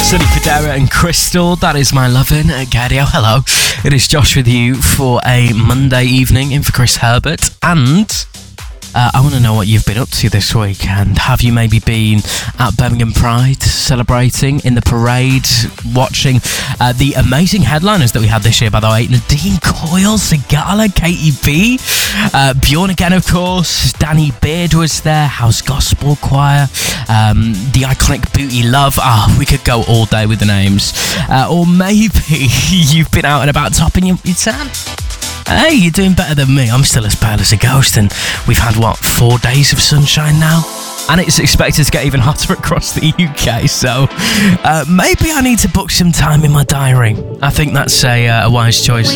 Sonny Fodera and Crystal, that is my lovin'. Gadio, hello. It is Josh with you for a Monday evening in for Chris Herbert. And I want to know what you've been up to this week. And have you maybe been at Birmingham Pride, celebrating in the parade, watching the amazing headliners that we had this year, by the way? Nadine Coyle, Sigala, Katie B, Bjorn again, of course. Danny Beard was there, House Gospel Choir, the iconic Booty Love. We could go all day with the names. Or maybe you've been out and about topping your tan. Hey, you're doing better than me. I'm still as pale as a ghost, and we've had, 4 days of sunshine now? And it's expected to get even hotter across the UK, so maybe I need to book some time in my diary. I think that's a wise choice.